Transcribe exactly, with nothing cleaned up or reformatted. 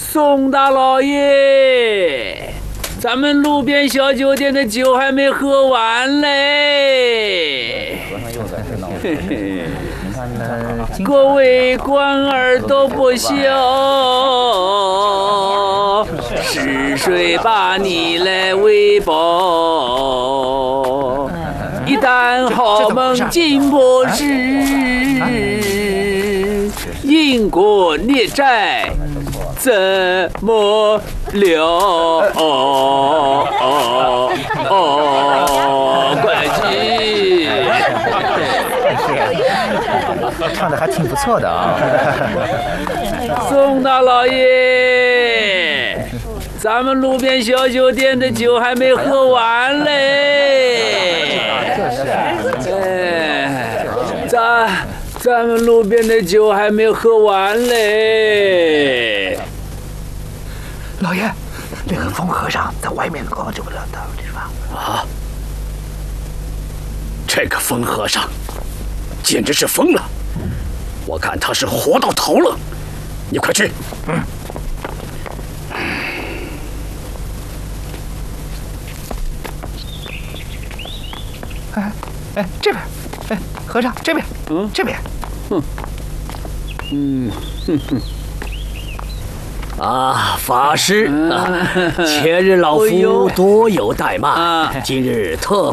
宋大老爷，咱们路边小酒店的酒还没喝完嘞。 和尚又在这闹。你看呢？ 各位官儿都不休，是谁把你来围捕？一旦豪门进不知，因果孽债怎么了？哦哦哦，关机。 唱的还挺不错的啊。 宋大老爷，咱们路边小酒店的酒还没喝完嘞。哎，咱咱们路边的酒还没喝完嘞。 老爷，那个疯和尚在外面搞这个了，是吧？ 啊！这个疯和尚简直是疯了，我看他是活到头了。你快去。嗯。 哎哎，这边，哎，和尚这边，嗯，这边， 嗯，嗯，哼哼。 啊，法师，啊、前日老夫多有怠慢，今日特